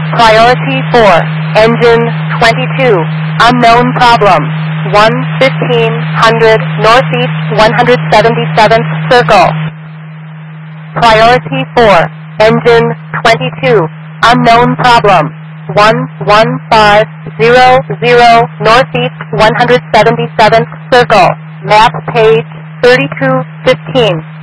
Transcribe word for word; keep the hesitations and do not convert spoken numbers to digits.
Priority four, engine twenty-two, unknown problem, one fifteen hundred northeast one hundred seventy-seventh circle. Priority four, engine twenty-two, unknown problem, one one five zero zero northeast one hundred seventy-seventh circle, map page thirty-two fifteen.